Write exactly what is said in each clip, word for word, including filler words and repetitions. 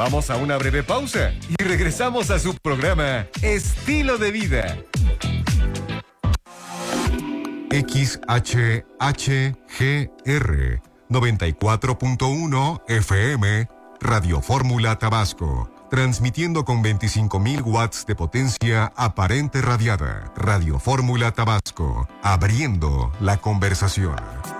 Vamos a una breve pausa y regresamos a su programa Estilo de Vida. X H H G R noventa y cuatro punto uno F M, Radio Fórmula Tabasco, transmitiendo con veinticinco mil watts de potencia aparente radiada. Radio Fórmula Tabasco, abriendo la conversación.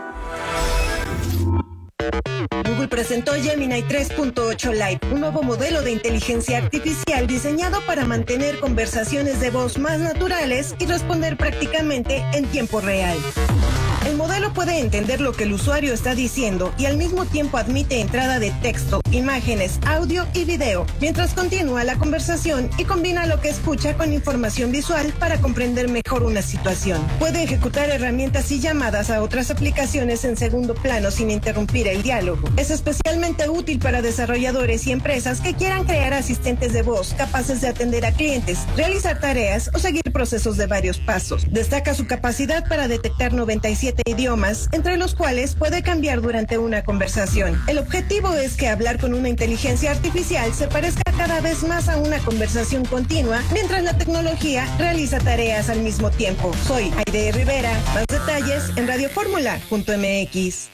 Google presentó Gemini tres punto ocho Lite, un nuevo modelo de inteligencia artificial diseñado para mantener conversaciones de voz más naturales y responder prácticamente en tiempo real. El modelo puede entender lo que el usuario está diciendo y al mismo tiempo admite entrada de texto, imágenes, audio y video, mientras continúa la conversación y combina lo que escucha con información visual para comprender mejor una situación. Puede ejecutar herramientas y llamadas a otras aplicaciones en segundo plano sin interrumpir el diálogo. Es especialmente útil para desarrolladores y empresas que quieran crear asistentes de voz capaces de atender a clientes, realizar tareas o seguir procesos de varios pasos. Destaca su capacidad para detectar noventa y siete idiomas, entre los cuales puede cambiar durante una conversación. El objetivo es que hablar con una inteligencia artificial se parezca cada vez más a una conversación continua, mientras la tecnología realiza tareas al mismo tiempo. Soy Aide Rivera. Más detalles en radio fórmula punto m x.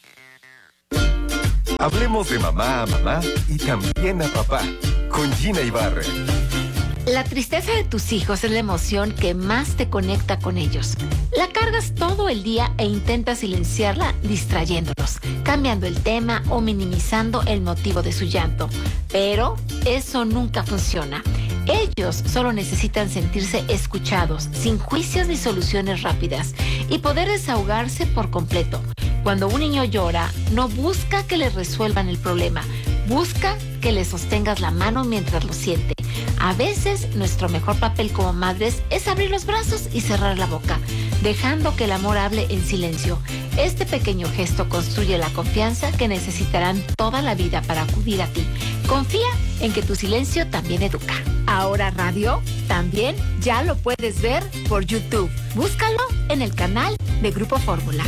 Hablemos de mamá a mamá y también a papá, con Gina Ibarra. La tristeza de tus hijos es la emoción que más te conecta con ellos. La cargas todo el día e intentas silenciarla distrayéndolos, cambiando el tema o minimizando el motivo de su llanto. Pero eso nunca funciona. Ellos solo necesitan sentirse escuchados, sin juicios ni soluciones rápidas, y poder desahogarse por completo. Cuando un niño llora, no busca que le resuelvan el problema, busca que le sostengas la mano mientras lo siente. A veces, nuestro mejor papel como madres es abrir los brazos y cerrar la boca, dejando que el amor hable en silencio. Este pequeño gesto construye la confianza que necesitarán toda la vida para acudir a ti. Confía en que tu silencio también educa. Ahora Radio también ya lo puedes ver por YouTube. Búscalo en el canal de Grupo Fórmula.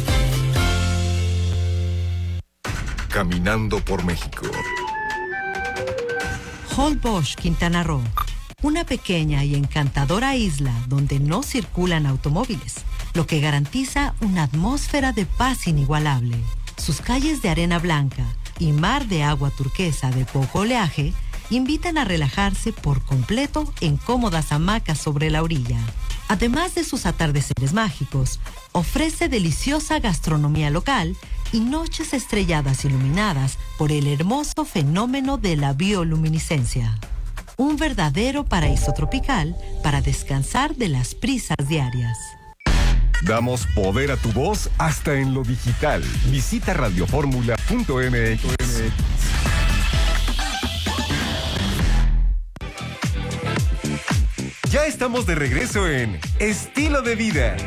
Caminando por México. Holbox, Quintana Roo, una pequeña y encantadora isla donde no circulan automóviles, lo que garantiza una atmósfera de paz inigualable. Sus calles de arena blanca y mar de agua turquesa de poco oleaje invitan a relajarse por completo en cómodas hamacas sobre la orilla. Además de sus atardeceres mágicos, ofrece deliciosa gastronomía local y noches estrelladas iluminadas por el hermoso fenómeno de la bioluminiscencia. Un verdadero paraíso tropical para descansar de las prisas diarias. Damos poder a tu voz hasta en lo digital. Visita radio fórmula punto m x. Ya estamos de regreso en Estilo de Vida.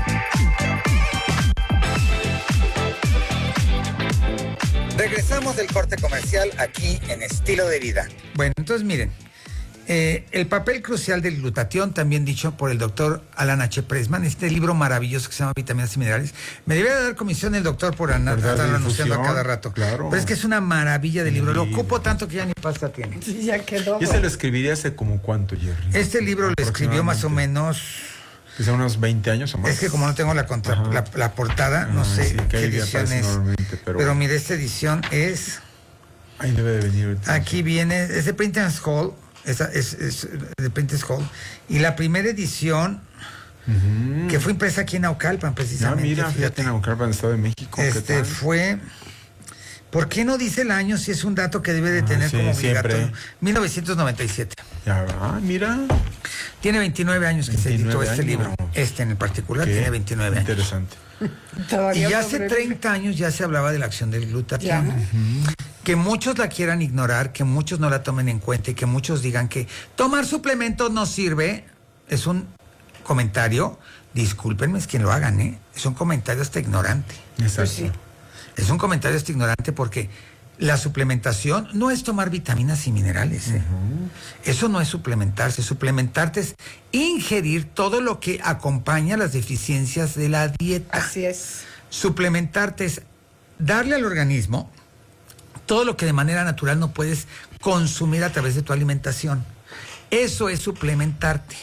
Regresamos del corte comercial aquí en Estilo de Vida. Bueno, entonces miren, eh, el papel crucial del glutatión, también dicho por el doctor Alan H. Pressman, este libro maravilloso que se llama Vitaminas y Minerales. Me debería dar comisión el doctor por andarlo anunciando a cada rato. Claro. Pero es que es una maravilla de libro. Sí. Lo ocupo tanto que ya ni pasta tiene. Sí, ya quedó. ¿Y ese lo escribiría hace como cuánto, Jerry? Este libro lo escribió más o menos... Quizá unos veinte años o más. Es que como no tengo la, contra, la, la portada, no, no sé sí, qué edición es. Pero, pero mire, esta edición es... Ahí debe de venir ahorita. Aquí viene, es de Printers Hall, es, es, es de Printers Hall. Y la primera edición, uh-huh. que fue impresa aquí en Naucalpan, precisamente. Ah, mira, fíjate, fíjate en Naucalpan, Estado de México. Este fue... ¿Por qué no dice el año si es un dato que debe de tener ah, sí, como obligatorio? Siempre. mil novecientos noventa y siete. Ya va, mira. Tiene veintinueve años que se editó este años. libro. Este en el particular ¿Qué? tiene veintinueve años. Interesante. Y ya hace treinta años ya se hablaba de la acción del glutatión. Uh-huh. Que muchos la quieran ignorar, que muchos no la tomen en cuenta y que muchos digan que tomar suplementos no sirve, es un comentario, discúlpenme, es quien lo hagan, ¿eh? Es un comentario hasta ignorante. Exacto. Pues sí. Es un comentario hasta ignorante porque la suplementación no es tomar vitaminas y minerales. ¿eh? Uh-huh. Eso no es suplementarse. Suplementarte es ingerir todo lo que acompaña las deficiencias de la dieta. Así es. Suplementarte es darle al organismo todo lo que de manera natural no puedes consumir a través de tu alimentación. Eso es suplementarte.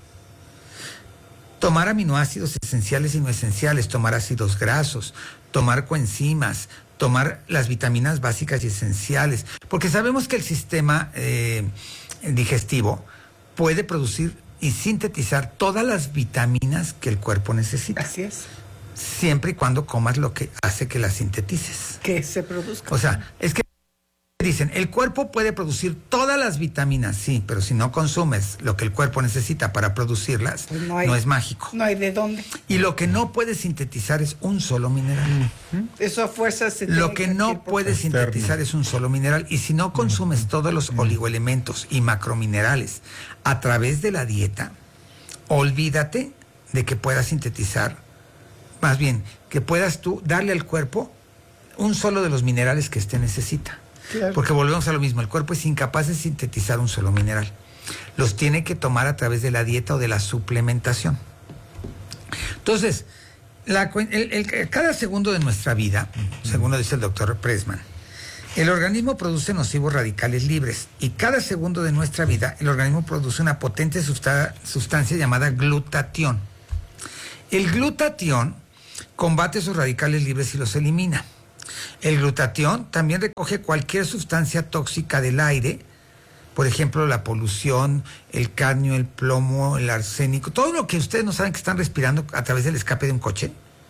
Tomar aminoácidos esenciales y no esenciales, tomar ácidos grasos, tomar coenzimas, tomar las vitaminas básicas y esenciales, porque sabemos que el sistema eh, digestivo puede producir y sintetizar todas las vitaminas que el cuerpo necesita. Así es. Siempre y cuando comas lo que hace que las sintetices. Que se produzca. O sea, es que dicen, el cuerpo puede producir todas las vitaminas, sí, pero si no consumes lo que el cuerpo necesita para producirlas, pues no, hay, no es mágico. No hay de dónde. Y lo que no puede sintetizar es un solo mineral. Uh-huh. Eso a fuerza se Lo tiene que que no puede sintetizar es un solo mineral. Y si no consumes uh-huh. todos los uh-huh. oligoelementos y macrominerales a través de la dieta, olvídate de que puedas sintetizar, más bien, que puedas tú darle al cuerpo un solo de los minerales que éste necesita. Claro. Porque volvemos a lo mismo, el cuerpo es incapaz de sintetizar un solo mineral. Los tiene que tomar a través de la dieta o de la suplementación. Entonces, la, el, el, cada segundo de nuestra vida, uh-huh. según lo dice el doctor Pressman, el organismo produce nocivos radicales libres y cada segundo de nuestra vida el organismo produce una potente susta- sustancia llamada glutatión. El glutatión combate esos radicales libres y los elimina. El glutatión también recoge cualquier sustancia tóxica del aire, por ejemplo, la polución, el cadmio, el plomo, el arsénico, todo lo que ustedes no saben que están respirando a través del escape de un coche,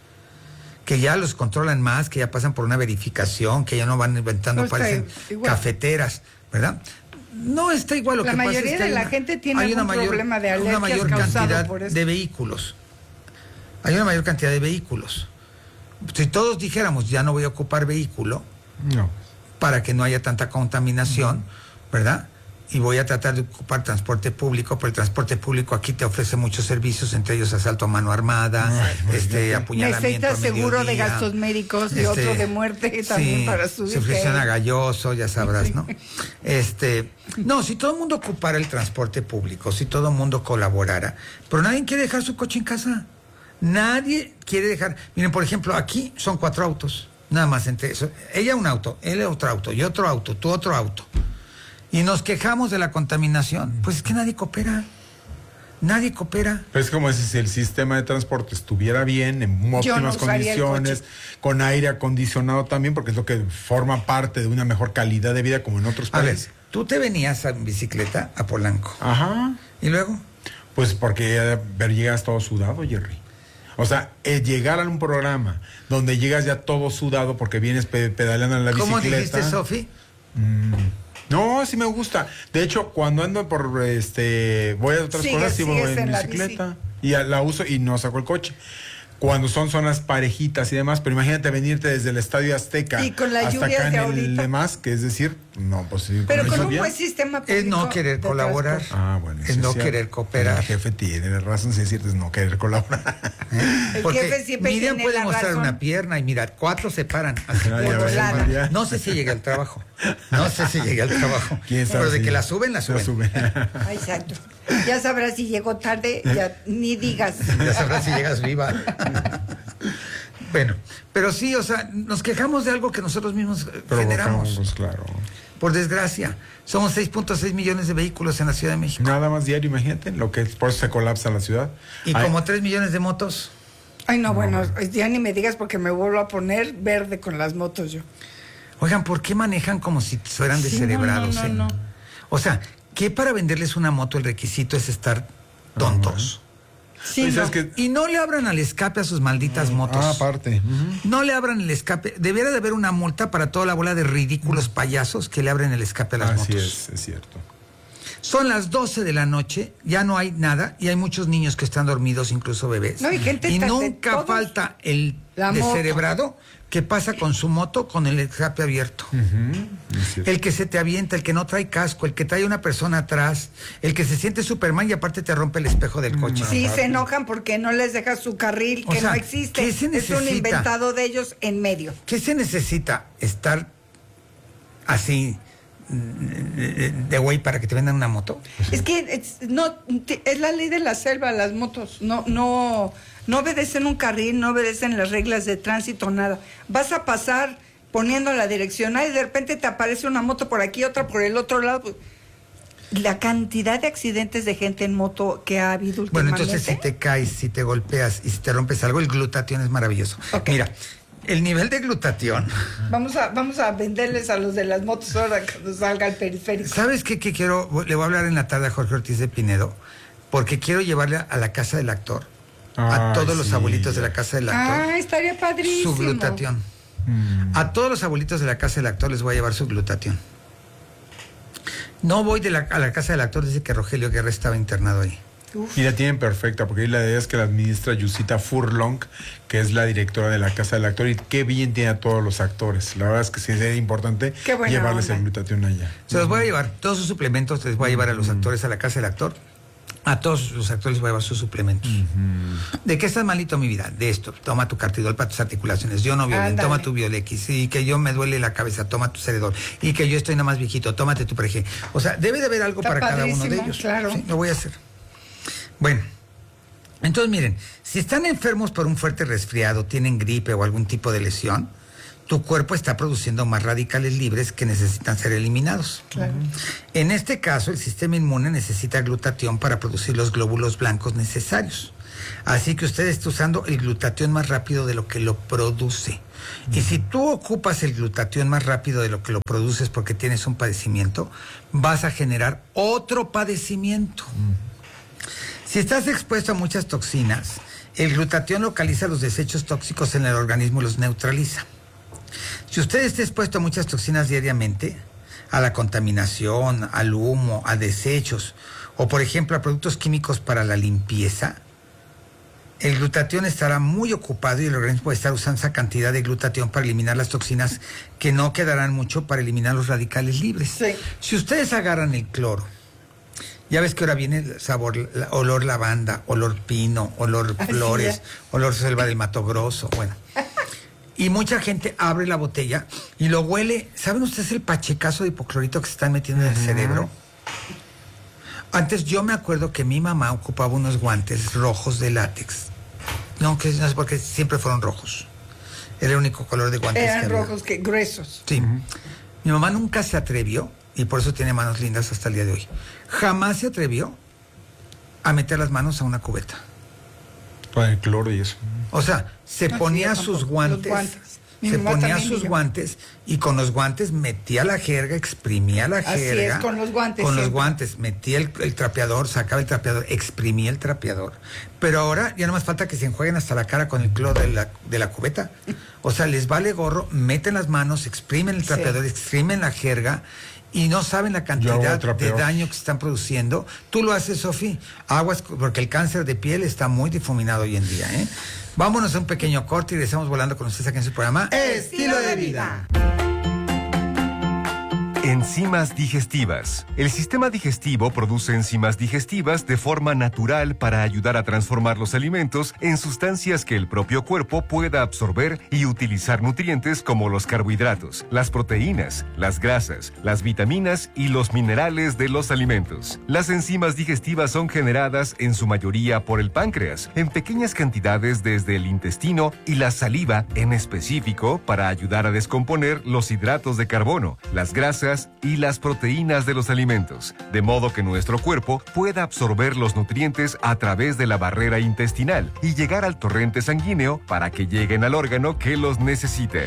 que ya los controlan más, que ya pasan por una verificación, que ya no van inventando, no parecen cafeteras, ¿verdad? No está igual. Lo la que mayoría pasa es que de la una, gente tiene hay algún mayor, problema de alergias una mayor causado cantidad por eso. de vehículos. Hay una mayor cantidad de vehículos. Si todos dijéramos, ya no voy a ocupar vehículo, no. para que no haya tanta contaminación, ¿verdad? Y voy a tratar de ocupar transporte público, pero el transporte público aquí te ofrece muchos servicios, entre ellos asalto a mano armada, Ay, este, bien. apuñalamiento. Necesitas seguro de gastos médicos y este, otro de muerte también sí, para subir. Sufrición a galloso, ya sabrás, ¿no? Este, no, si todo el mundo ocupara el transporte público, si todo el mundo colaborara, pero nadie quiere dejar su coche en casa. Nadie quiere dejar. Miren, por ejemplo, aquí son cuatro autos, nada más entre eso. Ella un auto, él otro auto, y otro auto, tú otro auto. Y nos quejamos de la contaminación. Pues es que nadie coopera. Nadie coopera. Pero es como si el sistema de transporte estuviera bien, en óptimas no condiciones, con aire acondicionado también, porque es lo que forma parte de una mejor calidad de vida como en otros países. A ver, tú te venías en bicicleta a Polanco. Ajá. ¿Y luego? Pues porque ver, llegas todo sudado, Jerry. O sea, el llegar a un programa donde llegas ya todo sudado porque vienes pe- pedaleando en la ¿Cómo bicicleta. ¿Cómo dijiste, Sofi? Mm, no, sí me gusta. De hecho, cuando ando por, este, voy a otras Sigue, cosas, sí voy en, en bicicleta. Y la uso y no saco el coche. Cuando son zonas parejitas y demás, pero imagínate venirte desde el Estadio Azteca y con la hasta lluvia acá de en el ahorita. demás, que es decir, no, pues sí. Pero con, con un buen sistema público. Es no querer colaborar. Ah, bueno. Es no querer cooperar. El jefe tiene razón, si es cierto, es no querer colaborar. El Porque jefe siempre Miriam tiene puede la mostrar razón. una pierna y mira, cuatro se paran. Así Ah, por ya dos ves, semanas. ya. No sé si llega al trabajo. No sé si llega al trabajo. ¿Quién sabe Pero de si que la suben, la suben. La suben. Ah, exacto. Ya sabrás si llegó tarde, ya ni digas. Ya sabrás si llegas viva. Bueno, pero sí, o sea, nos quejamos de algo que nosotros mismos generamos. Pues claro. Por desgracia, somos seis punto seis millones de vehículos en la Ciudad de México. Nada más diario, imagínate, lo que por eso se colapsa la ciudad. Y Ay, como tres millones de motos. Ay, no, bueno, ya ni me digas porque me vuelvo a poner verde con las motos yo. Oigan, ¿por qué manejan como si fueran Sí, descerebrados? no, no, eh? no, no. O sea, ¿qué para venderles una moto el requisito es estar tontos? Sí, Pues no. es que- Y no le abran al escape a sus malditas motos. Ah, aparte. No le abran el escape. Debería de haber una multa para toda la bola de ridículos payasos que le abren el escape a las Así motos. es, es cierto. Son las doce de la noche, ya no hay nada y hay muchos niños que están dormidos, incluso bebés. No, y gente y tan- de nunca todos. falta el La moto. descerebrado que pasa con su moto con el escape abierto. Ujú, es cierto. El que se te avienta, el que no trae casco, el que trae una persona atrás, el que se siente Superman y aparte te rompe el espejo del coche. Sí, se enojan porque no les deja su carril, O que sea, no existe. ¿qué se Es un necesita? inventado de ellos en medio. ¿Qué se necesita? Estar así de de güey para que te vendan una moto. Es que es, no, te- es la ley de la selva, las motos. No, no, no obedecen un carril, no obedecen las reglas de tránsito, nada. Vas a pasar poniendo la direccional y de repente te aparece una moto por aquí, otra por el otro lado. Pues, la cantidad de accidentes de gente en moto que ha habido últimamente. Bueno, entonces si te caes, si te golpeas y si te rompes algo, el glutatión es maravilloso. Okay. Mira, el nivel de glutatión. Vamos a, vamos a venderles a los de las motos ahora cuando salga el periférico. ¿Sabes qué, qué quiero? Le voy a hablar en la tarde a Jorge Ortiz de Pinedo, porque quiero llevarle a la casa del actor, ah, a todos sí. los abuelitos de la casa del actor. Ah, estaría padrísimo. Su glutatión. Mm. A todos los abuelitos de la casa del actor les voy a llevar su glutatión. No voy de la, a la casa del actor desde que Rogelio Guerra estaba internado ahí. Uf. Y la tienen perfecta, porque ahí la idea es que la administra Yusita Furlong, que es la directora de la Casa del Actor, y qué bien tiene a todos los actores. La verdad es que sí sería importante llevarles onda. el glutatión allá. Se los voy a llevar, todos sus suplementos les voy a llevar a los actores a la Casa del Actor. A todos los actores les voy a llevar sus suplementos. Uh-huh. ¿De qué estás malito, mi vida? De esto. Toma tu Cartidol para tus articulaciones. Yo no violen, toma tu Violex. Y que yo me duele la cabeza, toma tu Ceredol. Y que yo estoy nada más viejito, tómate tu Prege. O sea, debe de haber algo Está para cada uno de ellos. Claro. Sí, lo voy a hacer. Bueno, entonces miren, si están enfermos por un fuerte resfriado, tienen gripe o algún tipo de lesión, tu cuerpo está produciendo más radicales libres que necesitan ser eliminados. Claro. En este caso, el sistema inmune necesita glutatión para producir los glóbulos blancos necesarios. Así que usted está usando el glutatión más rápido de lo que lo produce. Y si tú ocupas el glutatión más rápido de lo que lo produces porque tienes un padecimiento, vas a generar otro padecimiento. Si estás expuesto a muchas toxinas, el glutatión localiza los desechos tóxicos en el organismo y los neutraliza. Si usted está expuesto a muchas toxinas diariamente, a la contaminación, al humo, a desechos, o por ejemplo a productos químicos para la limpieza, el glutatión estará muy ocupado y el organismo puede estar usando esa cantidad de glutatión para eliminar las toxinas que no quedarán mucho para eliminar los radicales libres. Sí. Si ustedes agarran el cloro, ya ves que ahora viene el sabor, la, olor lavanda, olor pino, olor Así flores, es. olor selva del Mato Grosso, bueno. Y mucha gente abre la botella y lo huele. ¿Saben ustedes el pachecazo de hipoclorito que se están metiendo en el uh-huh. cerebro? Antes yo me acuerdo que mi mamá ocupaba unos guantes rojos de látex. No, que no es porque siempre fueron rojos. Era el único color de guantes Eran que rojos, había. que gruesos. Sí. Uh-huh. Mi mamá nunca se atrevió, y por eso tiene manos lindas hasta el día de hoy. Jamás se atrevió a meter las manos a una cubeta. Para el cloro y eso. O sea, se no, ponía sí, sus guantes, guantes. se ponía sus guantes y con los guantes metía la jerga, exprimía la Así jerga. Es, con los guantes. Con siempre. los guantes, metía el, el trapeador, sacaba el trapeador, exprimía el trapeador. Pero ahora ya no más falta que se enjueguen hasta la cara con el cloro de la, de la cubeta. O sea, les vale gorro, meten las manos, exprimen el trapeador, sí. exprimen la jerga. Y no saben la cantidad de daño que se están produciendo. Tú lo haces, Sofi. Aguas, porque el cáncer de piel está muy difuminado hoy en día, ¿eh? Vámonos a un pequeño corte y regresamos volando con ustedes aquí en su programa Estilo de Vida. Enzimas digestivas. El sistema digestivo produce enzimas digestivas de forma natural para ayudar a transformar los alimentos en sustancias que el propio cuerpo pueda absorber y utilizar nutrientes como los carbohidratos, las proteínas, las grasas, las vitaminas y los minerales de los alimentos. Las enzimas digestivas son generadas en su mayoría por el páncreas, en pequeñas cantidades desde el intestino y la saliva en específico para ayudar a descomponer los hidratos de carbono, las grasas y las proteínas de los alimentos, de modo que nuestro cuerpo pueda absorber los nutrientes a través de la barrera intestinal y llegar al torrente sanguíneo para que lleguen al órgano que los necesite.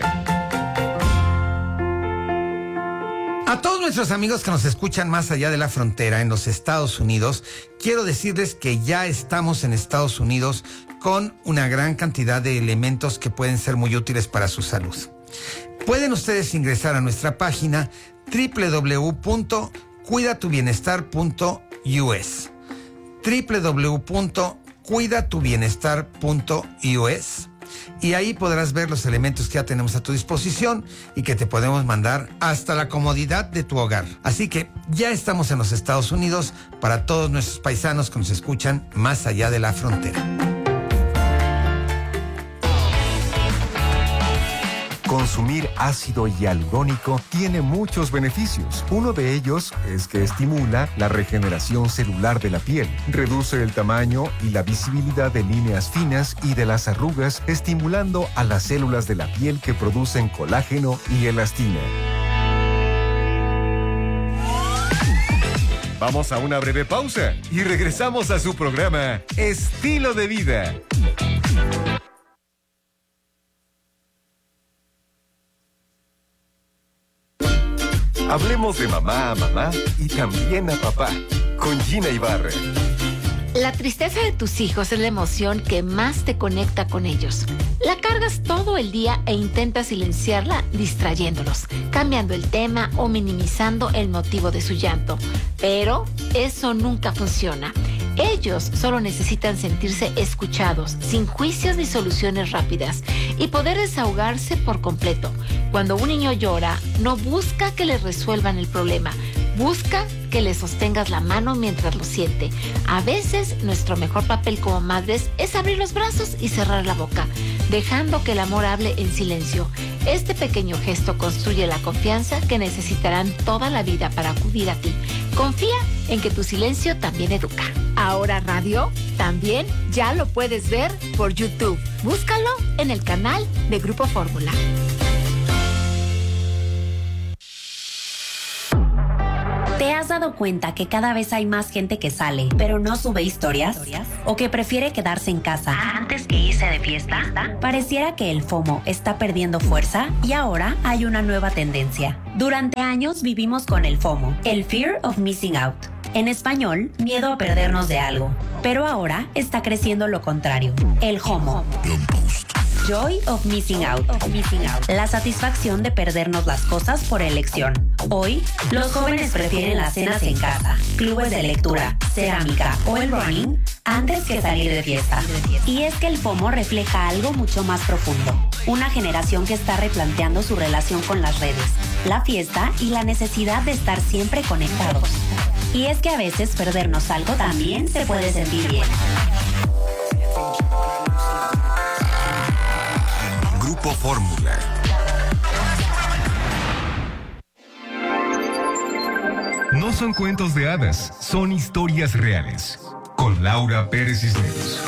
A todos nuestros amigos que nos escuchan más allá de la frontera en los Estados Unidos, quiero decirles que ya estamos en Estados Unidos con una gran cantidad de elementos que pueden ser muy útiles para su salud. Pueden ustedes ingresar a nuestra página doble u doble u doble u punto cuida tu bienestar punto u s doble u doble u doble u punto cuida tu bienestar punto u s y ahí podrás ver los elementos que ya tenemos a tu disposición y que te podemos mandar hasta la comodidad de tu hogar. Así que ya estamos en los Estados Unidos para todos nuestros paisanos que nos escuchan más allá de la frontera. Consumir ácido hialurónico tiene muchos beneficios. Uno de ellos es que estimula la regeneración celular de la piel, reduce el tamaño y la visibilidad de líneas finas y de las arrugas, estimulando a las células de la piel que producen colágeno y elastina. Vamos a una breve pausa y regresamos a su programa Estilo de Vida. Hablemos de mamá a mamá y también a papá, con Gina Ibarra. La tristeza de tus hijos es la emoción que más te conecta con ellos. La cargas todo el día e intentas silenciarla distrayéndolos, cambiando el tema o minimizando el motivo de su llanto. Pero eso nunca funciona. Ellos solo necesitan sentirse escuchados, sin juicios ni soluciones rápidas, y poder desahogarse por completo. Cuando un niño llora, no busca que le resuelvan el problema. Busca que le sostengas la mano mientras lo siente. A veces, nuestro mejor papel como madres es abrir los brazos y cerrar la boca, dejando que el amor hable en silencio. Este pequeño gesto construye la confianza que necesitarán toda la vida para acudir a ti. Confía en que tu silencio también educa. Ahora Radio también ya lo puedes ver por YouTube. Búscalo en el canal de Grupo Fórmula. ¿Te has dado cuenta que cada vez hay más gente que sale, pero no sube historias? ¿O que prefiere quedarse en casa antes que irse de fiesta? Pareciera que el FOMO está perdiendo fuerza y ahora hay una nueva tendencia. Durante años vivimos con el FOMO, el Fear of Missing Out. En español, miedo a perdernos de algo. Pero ahora está creciendo lo contrario, el JOMO. Joy of Missing Out. Of missing out. La satisfacción de perdernos las cosas por elección. Hoy, los jóvenes prefieren las cenas en casa, clubes de lectura, cerámica o el running antes que salir de fiesta. Y es que el FOMO refleja algo mucho más profundo. Una generación que está replanteando su relación con las redes, la fiesta y la necesidad de estar siempre conectados. Y es que a veces perdernos algo también se puede sentir bien. Grupo Fórmula. No son cuentos de hadas, son historias reales. Con Laura Pérez Cisneros.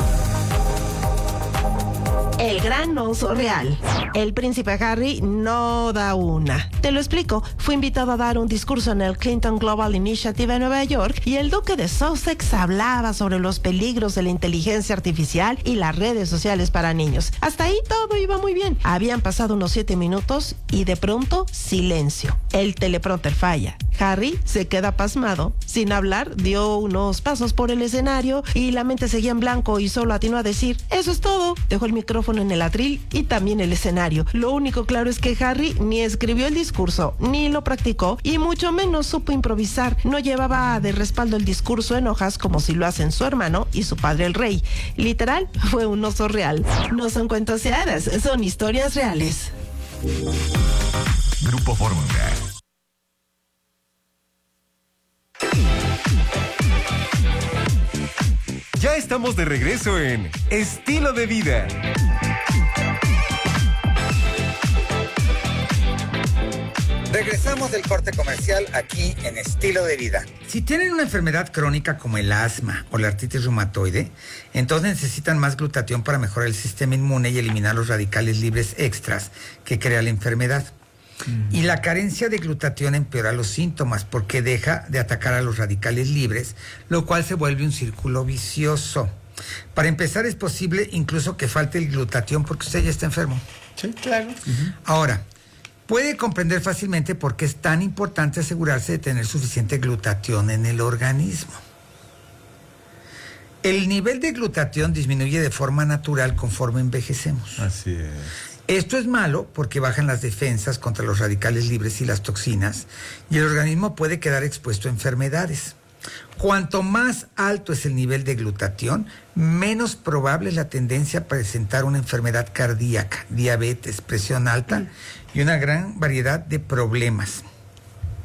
El gran oso real. El príncipe Harry no da una. Te lo explico. Fue invitado a dar un discurso en el Clinton Global Initiative en Nueva York y el duque de Sussex hablaba sobre los peligros de la inteligencia artificial y las redes sociales para niños. Hasta ahí todo iba muy bien. Habían pasado unos siete minutos y de pronto silencio. El teleprompter falla. Harry se queda pasmado. Sin hablar, dio unos pasos por el escenario y la mente seguía en blanco y solo atinó a decir, eso es todo. Dejó el micrófono en el atril y también el escenario. Lo único claro es que Harry ni escribió el discurso, ni lo practicó y mucho menos supo improvisar. No llevaba de respaldo el discurso en hojas como si lo hacen su hermano y su padre el rey. Literal, fue un oso real. No son cuentos de hadas, son historias reales. Grupo Fórmula. Ya estamos de regreso en Estilo de Vida. Regresamos del corte comercial aquí en Estilo de Vida. Si tienen una enfermedad crónica como el asma o la artritis reumatoide, entonces necesitan más glutatión para mejorar el sistema inmune y eliminar los radicales libres extras que crea la enfermedad. Mm. Y la carencia de glutatión empeora los síntomas porque deja de atacar a los radicales libres, lo cual se vuelve un círculo vicioso. Para empezar, es posible incluso que falte el glutatión porque usted ya está enfermo. Sí, claro. Uh-huh. Ahora, puede comprender fácilmente por qué es tan importante asegurarse de tener suficiente glutatión en el organismo. El nivel de glutatión disminuye de forma natural conforme envejecemos. Así es. Esto es malo porque bajan las defensas contra los radicales libres y las toxinas y el organismo puede quedar expuesto a enfermedades. Cuanto más alto es el nivel de glutatión, menos probable es la tendencia a presentar una enfermedad cardíaca, diabetes, presión alta y una gran variedad de problemas.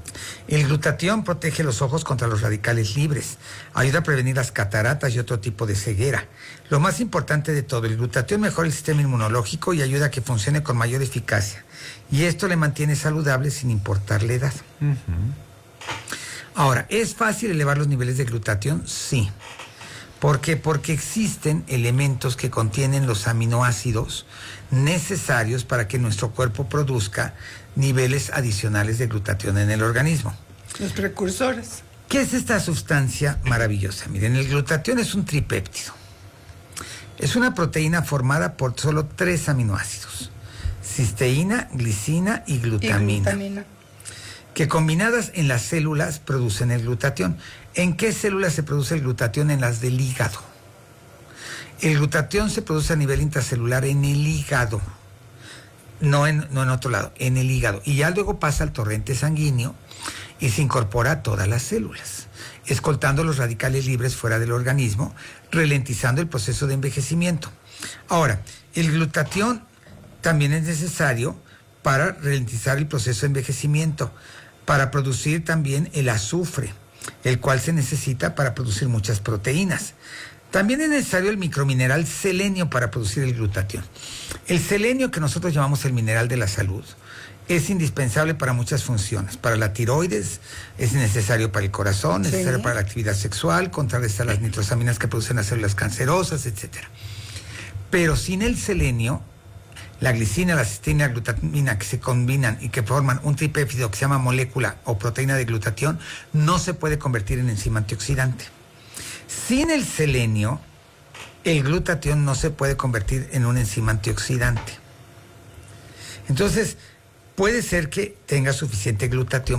El glutatión protege los ojos contra los radicales libres, ayuda a prevenir las cataratas y otro tipo de ceguera. Lo más importante de todo, el glutatión mejora el sistema inmunológico y ayuda a que funcione con mayor eficacia. Y esto le mantiene saludable sin importar la edad. Uh-huh. Ahora, ¿es fácil elevar los niveles de glutatión? Sí. ¿Por qué? Porque existen elementos que contienen los aminoácidos necesarios para que nuestro cuerpo produzca niveles adicionales de glutatión en el organismo. Los precursores. ¿Qué es esta sustancia maravillosa? Miren, el glutatión es un tripéptido. Es una proteína formada por solo tres aminoácidos: cisteína, glicina y glutamina. Y glutamina. Que combinadas en las células producen el glutatión. ¿En qué células se produce el glutatión? En las del hígado. El glutatión se produce a nivel intracelular en el hígado, no en, no en otro lado, en el hígado. Y ya luego pasa al torrente sanguíneo y se incorpora a todas las células, escoltando los radicales libres fuera del organismo, ralentizando el proceso de envejecimiento. Ahora, el glutatión también es necesario para ralentizar el proceso de envejecimiento, para producir también el azufre, el cual se necesita para producir muchas proteínas. También es necesario el micromineral selenio para producir el glutatión. El selenio, que nosotros llamamos el mineral de la salud, es indispensable para muchas funciones. Para la tiroides, es necesario para el corazón, es sí. necesario para la actividad sexual, contrarrestar las nitrosaminas que producen las células cancerosas, etcétera. Pero sin el selenio, la glicina, la cisteína y la glutamina, que se combinan y que forman un tripéptido que se llama molécula o proteína de glutatión, no se puede convertir en enzima antioxidante. Sin el selenio, el glutatión no se puede convertir en una enzima antioxidante. Entonces, puede ser que tenga suficiente glutatión